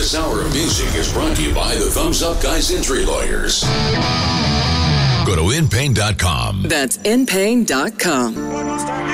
This hour of music is brought to you by the Thumbs Up Guys Injury Lawyers. Go to InPain.com. That's InPain.com.